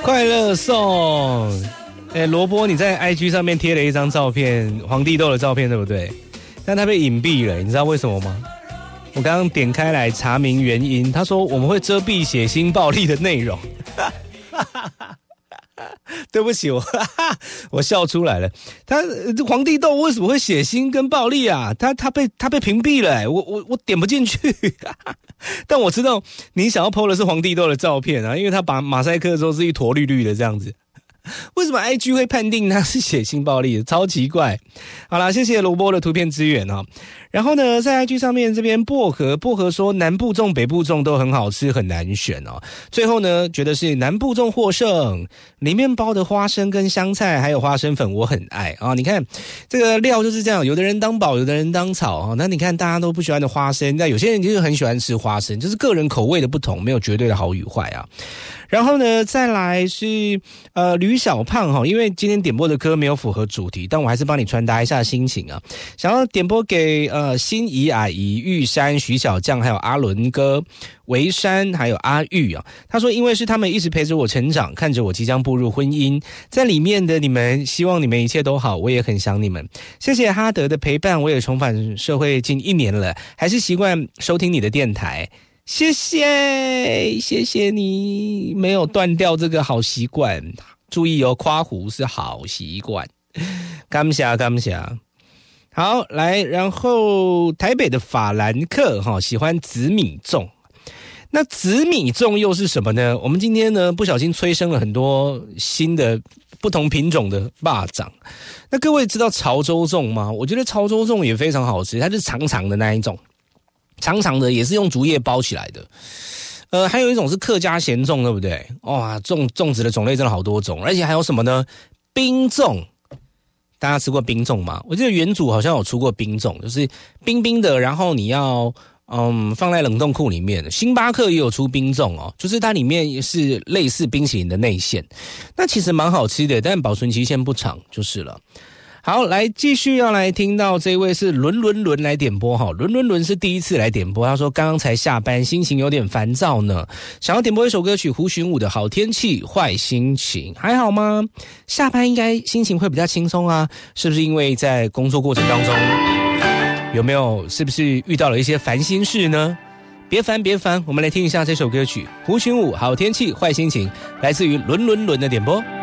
快乐颂。萝卜你在 IG 上面贴了一张照片，皇帝豆的照片对不对？但它被隐蔽了，你知道为什么吗？我刚刚点开来查明原因，他说我们会遮蔽血腥暴力的内容。对不起，我笑出来了。皇帝豆为什么会血腥跟暴力啊？他被屏蔽了，我点不进去。但我知道你想要 po 的是皇帝豆的照片啊，因为他把马赛克之后是一坨绿绿的这样子。为什么 IG 会判定它是血腥暴力？超奇怪。好啦，谢谢萝卜的图片支援啊。然后呢，在 IG 上面这边薄荷说南部粽北部粽都很好吃，很难选哦。最后呢，觉得是南部粽获胜，里面包的花生跟香菜还有花生粉我很爱啊。你看这个料就是这样，有的人当宝，有的人当草啊。那你看大家都不喜欢的花生，那有些人就是很喜欢吃花生，就是个人口味的不同，没有绝对的好与坏啊。然后呢，再来是吕小胖哈，因为今天点播的歌没有符合主题，但我还是帮你传达一下心情啊。想要点播给心仪阿姨、玉山、徐小将，还有阿伦哥、维山，还有阿玉啊。他说，因为是他们一直陪着我成长，看着我即将步入婚姻，在里面的你们，希望你们一切都好，我也很想你们。谢谢哈德的陪伴，我也重返社会近1年了，还是习惯收听你的电台。谢谢你没有断掉这个好习惯，注意哦，夸胡是好习惯。感谢。好，来，然后台北的法兰克喜欢紫米粽。那紫米粽又是什么呢？我们今天呢不小心催生了很多新的不同品种的肉粽。那各位知道潮州粽吗？我觉得潮州粽也非常好吃，它是长长的那一种。长长的也是用竹叶包起来的，还有一种是客家咸粽，对不对？哇，粽子的种类真的好多种，而且还有什么呢？冰粽，大家吃过冰粽吗？我记得元祖好像有出过冰粽，就是冰冰的，然后你要放在冷冻库里面。星巴克也有出冰粽哦，就是它里面是类似冰淇淋的内馅，那其实蛮好吃的，但保存期限不长就是了。好，来继续要来听到这位是伦来点播哈，伦是第一次来点播，他说刚刚才下班，心情有点烦躁呢，想要点播一首歌曲胡寻武的好天气坏心情，还好吗？下班应该心情会比较轻松啊，是不是因为在工作过程当中有没有是不是遇到了一些烦心事呢？别烦，我们来听一下这首歌曲胡寻武好天气坏心情，来自于伦的点播。